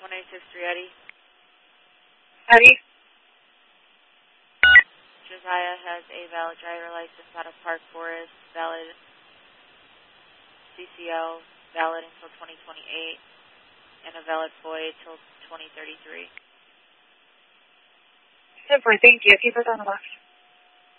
186-3 Eddie. Eddie? Josiah has a valid driver license out of Park Forest, valid CCL, valid until 2028, and a valid FOIA till 2033. Super, thank you. Keep us on the left.